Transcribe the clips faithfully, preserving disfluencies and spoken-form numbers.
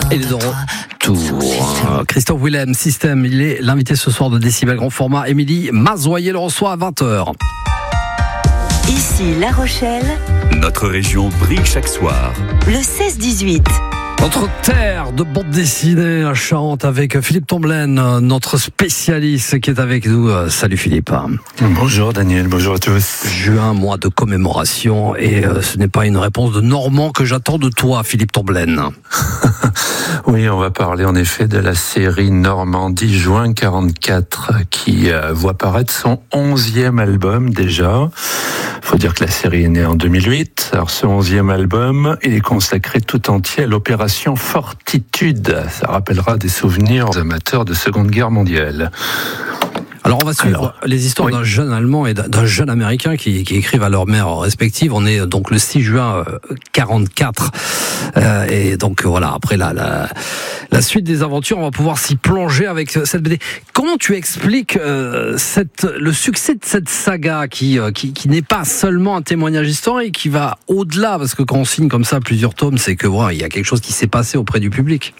Et les retour. Christophe Willem, Système, il est l'invité ce soir de Décibel Grand Format. Émilie Mazoyer le reçoit à vingt heures. Ici La Rochelle. Notre région brille chaque soir. Le seize dix-huit. Notre terre de bande dessinée, la Charente, avec Philippe Tomblaine, notre spécialiste qui est avec nous. Salut Philippe. Bonjour Daniel, bonjour à tous. Juin, mois de commémoration, et euh, ce n'est pas une réponse de Normand que j'attends de toi, Philippe Tomblaine. Oui, on va parler en effet de la série Normandie Juin quarante-quatre, qui euh, voit paraître son onzième album déjà. Il faut dire que la série est née en deux mille huit. Alors ce onzième album, il est consacré tout entier à l'opération Fortitude. Ça rappellera des souvenirs aux amateurs de Seconde Guerre mondiale. Alors on va suivre Alors, les histoires oui. d'un jeune Allemand et d'un jeune Américain qui, qui écrivent à leurs mères respectives. On est donc le six juin quarante-quatre. Euh, et donc voilà, après la, la, la suite des aventures, on va pouvoir s'y plonger avec cette B D. Comment tu expliques euh, cette, le succès de cette saga qui, euh, qui, qui n'est pas seulement un témoignage historique, qui va au-delà, parce que quand on signe comme ça plusieurs tomes, c'est que voilà, il y a quelque chose qui s'est passé auprès du public.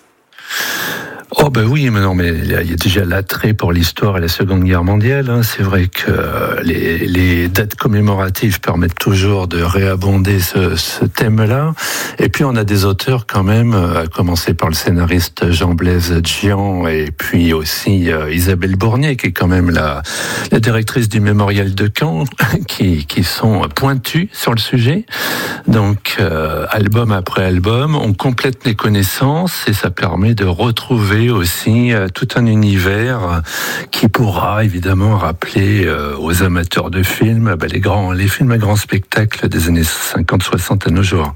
Oh ben oui, mais non, mais il y a déjà l'attrait pour l'histoire et la Seconde Guerre mondiale. Hein. C'est vrai que les, les dates commémoratives permettent toujours de réabonder ce, ce thème-là. Et puis on a des auteurs quand même, à commencer par le scénariste Jean-Blaise Djian, et puis aussi euh, Isabelle Bournier, qui est quand même la, la directrice du Mémorial de Caen, qui, qui sont pointus sur le sujet. Donc euh, album après album, on complète les connaissances et ça permet de retrouver aussi euh, tout un univers euh, qui pourra évidemment rappeler euh, aux amateurs de films bah, les grands, les films à grand spectacle des années cinquante soixante à nos jours.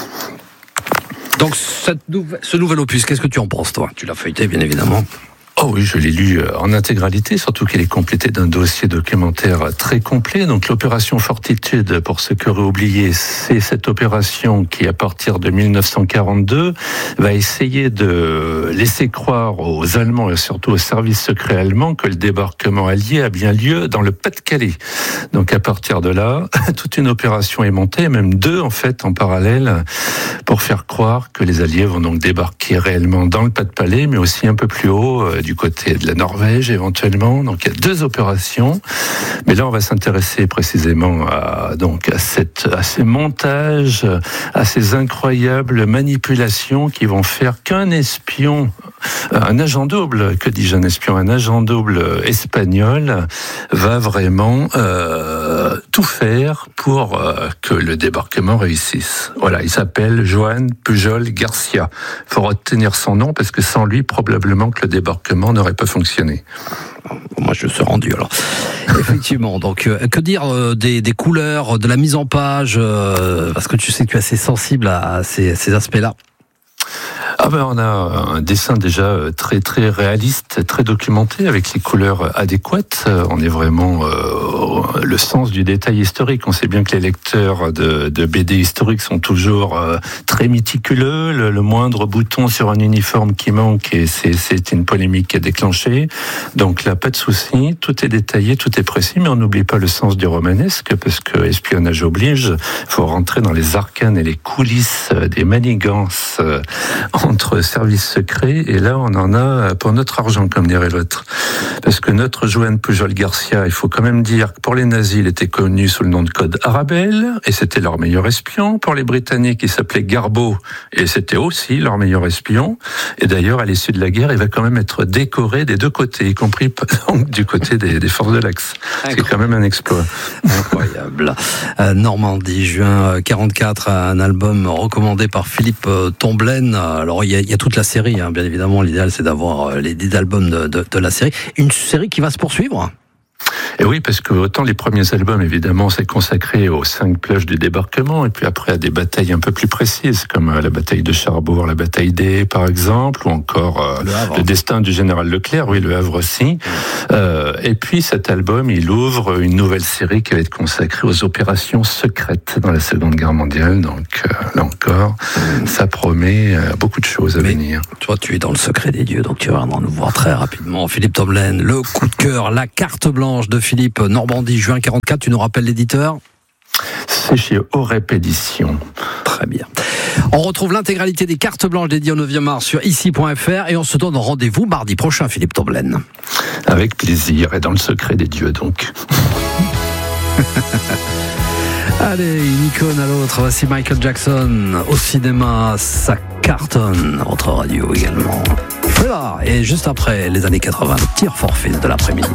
Donc cette nouvel, ce nouvel opus, qu'est-ce que tu en penses toi ? Tu l'as feuilleté bien évidemment. Oh oui, je l'ai lu en intégralité, surtout qu'elle est complétée d'un dossier documentaire très complet. Donc l'opération Fortitude, pour ceux qui auraient oublié, c'est cette opération qui, à partir de mille neuf cent quarante-deux, va essayer de laisser croire aux Allemands et surtout aux services secrets allemands que le débarquement allié a bien lieu dans le Pas-de-Calais. Donc à partir de là, toute une opération est montée, même deux en fait en parallèle, pour faire croire que les Alliés vont donc débarquer réellement dans le Pas-de-Calais, mais aussi un peu plus haut, du côté de la Norvège éventuellement. Donc il y a deux opérations, mais là on va s'intéresser précisément à donc à cette à ces montages, à ces incroyables manipulations qui vont faire qu'un espion, un agent double, que dis-je un espion, un agent double espagnol va vraiment euh, tout faire pour euh, que le débarquement réussisse. Voilà, il s'appelle Joan Pujol Garcia. Il faut retenir son nom parce que sans lui probablement que le débarquement n'aurait pas fonctionné. Moi, je suis rendu alors. Effectivement. Donc, euh, que dire euh, des, des couleurs, de la mise en page, euh, parce que tu sais que tu es assez sensible à ces, ces aspects-là. Ah ben on a un dessin déjà très très réaliste, très documenté, avec les couleurs adéquates. On est vraiment euh, le sens du détail historique. On sait bien que les lecteurs de, de B D historiques sont toujours euh, très méticuleux. Le, le moindre bouton sur un uniforme qui manque, et c'est, c'est une polémique qui est déclenchée. Donc là, pas de souci, tout est détaillé, tout est précis, mais on n'oublie pas le sens du romanesque, parce que espionnage oblige, il faut rentrer dans les arcanes et les coulisses des manigances entre services secrets, et là on en a pour notre argent, comme dirait l'autre. Parce que notre Joan Pujol Garcia, il faut quand même dire que pour les nazis, il était connu sous le nom de code Arabelle, et c'était leur meilleur espion. Pour les Britanniques, il s'appelait Garbo, et c'était aussi leur meilleur espion. Et d'ailleurs, à l'issue de la guerre, il va quand même être décoré des deux côtés, y compris donc, du côté des, des forces de l'Axe. C'est quand même un exploit. Incroyable. Euh, Normandie, juin quarante-quatre, un album recommandé par Philippe Tomblaine. Alors, il y a, il y a toute la série, hein. Bien évidemment, l'idéal c'est d'avoir les dix albums de, de, de la série. Une série qui va se poursuivre. Et oui, parce que autant les premiers albums, évidemment, c'est consacré aux cinq plages du débarquement, et puis après à des batailles un peu plus précises, comme la bataille de Cherbourg, la bataille d'Aix, par exemple, ou encore euh, le, le destin du général Leclerc, oui, le Havre aussi. Euh, et puis cet album, il ouvre une nouvelle série qui va être consacrée aux opérations secrètes dans la Seconde Guerre mondiale. Donc euh, là encore, ça promet euh, beaucoup de choses à Mais venir. Toi, tu es dans le secret des dieux, donc tu vas nous voir très rapidement. Philippe Tomblaine, le coup de cœur, la carte blanche de Philippe, Normandie, juin quarante-quatre, tu nous rappelles l'éditeur ? C'est chez Orep Édition. Très bien. On retrouve l'intégralité des cartes blanches dédiées au neuvième art sur ici point f r et on se donne rendez-vous mardi prochain, Philippe Tomblaine. Avec plaisir et dans le secret des dieux donc. Allez, une icône à l'autre. Voici Michael Jackson au cinéma, ça cartonne. Votre radio également. Voilà. Et juste après les années quatre-vingts, tir forfait de l'après-midi.